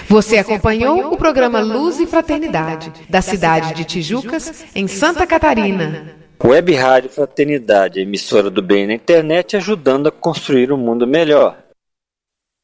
Você acompanhou o programa Luz e Fraternidade, da cidade de Tijucas, em Santa Catarina. Web Rádio Fraternidade, emissora do bem na internet, ajudando a construir um mundo melhor.